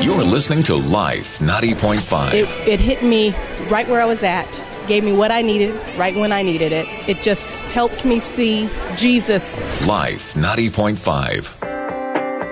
You're listening to Life 90.5. It hit me right where I was at, gave me what I needed right when I needed it. It just helps me see Jesus. Life 90.5.